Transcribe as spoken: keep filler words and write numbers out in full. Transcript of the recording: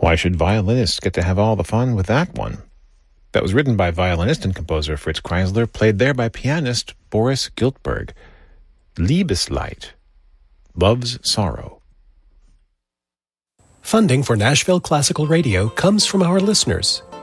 Why should violinists get to have all the fun with that one? That was written by violinist and composer Fritz Kreisler, played there by pianist Boris Giltberg. Liebeslied, Love's Sorrow. Funding for Nashville Classical Radio comes from our listeners.